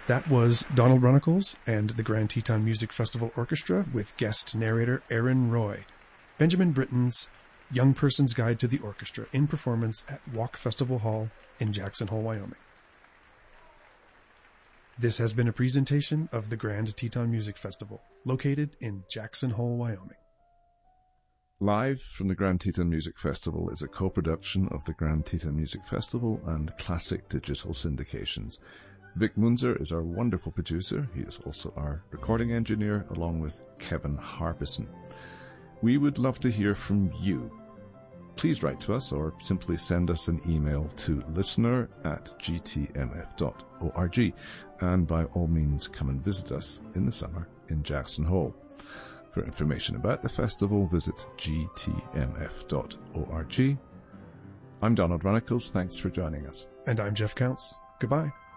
That was Donald Runnicles and the Grand Teton Music Festival Orchestra with guest narrator Aaron Roy. Benjamin Britten's Young Person's Guide to the Orchestra in performance at Walk Festival Hall in Jackson Hole, Wyoming. This has been a presentation of the Grand Teton Music Festival, located in Jackson Hole, Wyoming. Live from the Grand Teton Music Festival is a co-production of the Grand Teton Music Festival and Classic Digital Syndications. Vic Munzer is our wonderful producer. He is also our recording engineer, along with Kevin Harbison. We would love to hear from you. Please write to us or simply send us an email to listener@gtmf.org, and by all means come and visit us in the summer in Jackson Hole. For information about the festival, visit gtmf.org. I'm Donald Runnicles. Thanks for joining us. And I'm Jeff Counts. Goodbye.